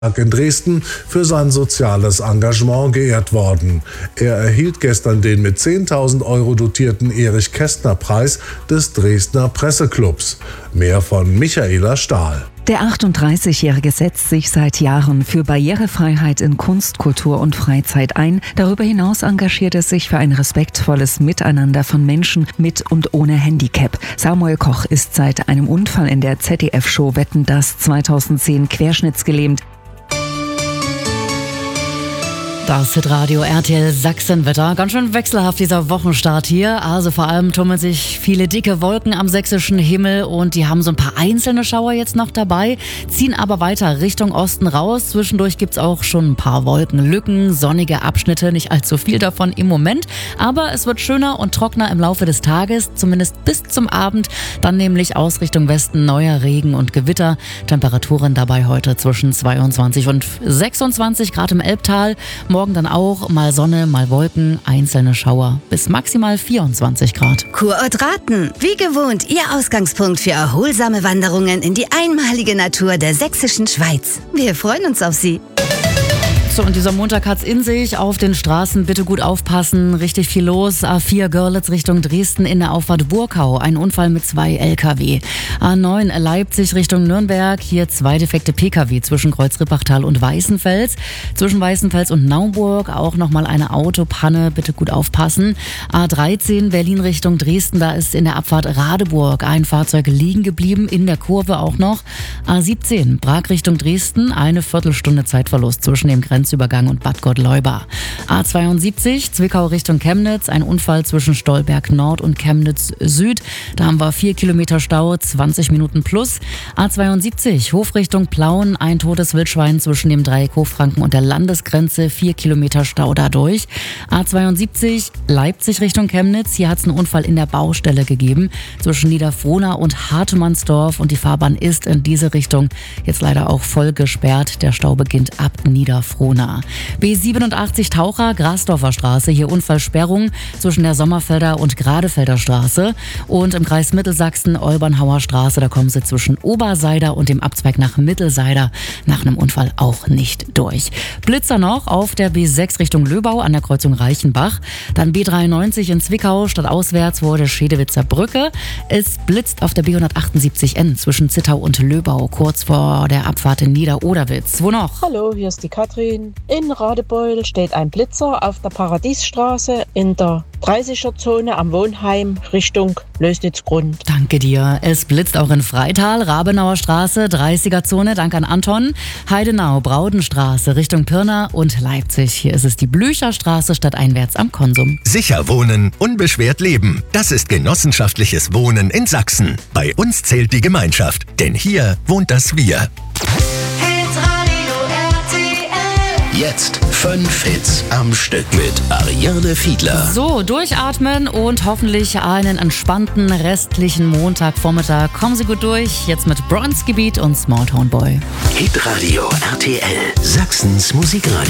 in Dresden für sein soziales Engagement geehrt worden. Er erhielt gestern den mit 10.000 Euro dotierten Erich-Kästner-Preis des Dresdner Presseclubs. Mehr von Michaela Stahl. Der 38-Jährige setzt sich seit Jahren für Barrierefreiheit in Kunst, Kultur und Freizeit ein. Darüber hinaus engagiert er sich für ein respektvolles Miteinander von Menschen mit und ohne Handicap. Samuel Koch ist seit einem Unfall in der ZDF-Show Wetten, dass 2010 querschnittsgelähmt. Das Hitradio RTL Sachsenwetter. Ganz schön wechselhaft dieser Wochenstart hier. Also vor allem tummeln sich viele dicke Wolken am sächsischen Himmel und die haben so ein paar einzelne Schauer jetzt noch dabei, ziehen aber weiter Richtung Osten raus. Zwischendurch gibt's auch schon ein paar Wolkenlücken, sonnige Abschnitte, nicht allzu viel davon im Moment. Aber es wird schöner und trockener im Laufe des Tages, zumindest bis zum Abend. Dann nämlich aus Richtung Westen neuer Regen und Gewitter. Temperaturen dabei heute zwischen 22 und 26 Grad im Elbtal. Morgen dann auch mal Sonne, mal Wolken, einzelne Schauer bis maximal 24 Grad. Kurort Rathen, wie gewohnt Ihr Ausgangspunkt für erholsame Wanderungen in die einmalige Natur der sächsischen Schweiz. Wir freuen uns auf Sie. So, und dieser Montag hat's in sich. Auf den Straßen bitte gut aufpassen. Richtig viel los. A4 Görlitz Richtung Dresden in der Auffahrt Burkau. Ein Unfall mit 2 LKW. A9 Leipzig Richtung Nürnberg. Hier 2 defekte PKW zwischen Kreuz-Rippachtal und Weißenfels. Zwischen Weißenfels und Naumburg auch nochmal eine Autopanne. Bitte gut aufpassen. A13 Berlin Richtung Dresden. Da ist in der Abfahrt Radeburg ein Fahrzeug liegen geblieben. In der Kurve auch noch. A17 Prag Richtung Dresden. Eine Viertelstunde Zeitverlust zwischen dem Grenzübergang und Bad Gottleuba. A72 Zwickau Richtung Chemnitz, ein Unfall zwischen Stolberg Nord und Chemnitz Süd. Da haben wir 4 Kilometer Stau, 20 Minuten plus. A72 Hof Richtung Plauen, ein totes Wildschwein zwischen dem Dreieck Hofranken und der Landesgrenze, 4 Kilometer Stau dadurch. A72 Leipzig Richtung Chemnitz, hier hat es einen Unfall in der Baustelle gegeben zwischen Niederfrohna und Hartmannsdorf und die Fahrbahn ist in diese Richtung jetzt leider auch voll gesperrt. Der Stau beginnt ab Niederfrohna. B87 Taucher, Grasdorfer Straße, hier Unfallsperrung zwischen der Sommerfelder und Gradefelder Straße. Und im Kreis Mittelsachsen, Olbernhauer Straße, da kommen sie zwischen Oberseider und dem Abzweig nach Mittelseider nach einem Unfall auch nicht durch. Blitzer noch auf der B6 Richtung Löbau an der Kreuzung Reichenbach. Dann B93 in Zwickau, stadtauswärts vor der Schedewitzer Brücke. Es blitzt auf der B178N zwischen Zittau und Löbau, kurz vor der Abfahrt in Niederoderwitz. Wo noch? Hallo, hier ist die Katrin. In Radebeul steht ein Blitzer auf der Paradiesstraße in der 30er-Zone am Wohnheim Richtung Lößnitzgrund. Danke dir. Es blitzt auch in Freital, Rabenauer Straße, 30er-Zone, danke an Anton. Heidenau, Braudenstraße Richtung Pirna und Leipzig. Hier ist es die Blücherstraße stadteinwärts am Konsum. Sicher wohnen, unbeschwert leben. Das ist genossenschaftliches Wohnen in Sachsen. Bei uns zählt die Gemeinschaft, denn hier wohnt das Wir. Jetzt 5 Hits am Stück mit Ariane Fiedler. So, durchatmen und hoffentlich einen entspannten restlichen Montagvormittag. Kommen Sie gut durch. Jetzt mit Bronzegebiet und Small Town Boy. Hitradio RTL, Sachsens Musikradio.